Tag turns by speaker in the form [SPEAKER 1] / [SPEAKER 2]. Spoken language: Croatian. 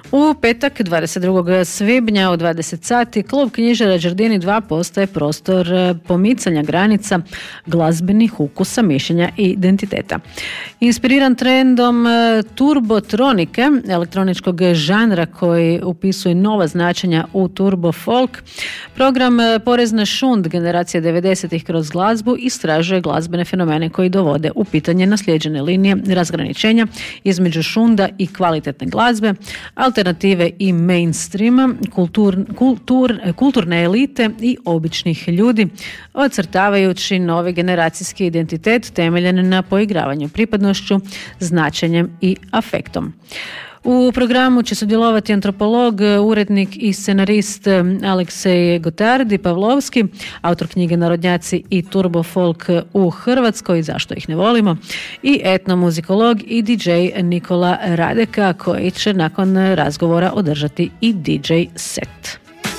[SPEAKER 1] U petak 22. svibnja u 20 sati klub knjižara Đerdini 2 postaje prostor pomicanja granica glazbenih ukusa, mišljenja i identiteta. Inspiriran trendom turbotronike, elektroničkog žanra koji upisuje nova značenja u turbo folk, program Porezna šund generacije 90-ih kroz glazbu istražuje glazbene fenomene koji dovode u pitanje naslijeđene linije razgraničenja između šunda i kvalitetne glazbe, alternative i mainstreama, kulturne elite i običnih ljudi, ocrtavajući novi generacijski identitet temeljen na poigravanju pripadnošću, značenjem i afektom. U programu će sudjelovati antropolog, urednik i scenarist Aleksej Gotardi-Pavlovski, autor knjige Narodnjaci i turbo folk u Hrvatskoj, zašto ih ne volimo, i etnomuzikolog i DJ Nikola Radeka, koji će nakon razgovora održati i DJ set.